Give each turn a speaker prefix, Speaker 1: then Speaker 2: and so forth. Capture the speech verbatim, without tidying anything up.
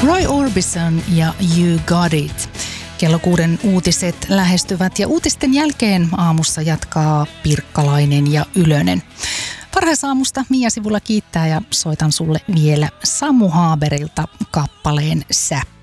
Speaker 1: Roy Orbison ja You Got It. Kello kuuden uutiset lähestyvät ja uutisten jälkeen aamussa jatkaa Pirkkalainen ja Ylönen. Varhaisaamusta Mia sivulla kiittää ja soitan sulle vielä Samu Haaberilta kappaleen Sä.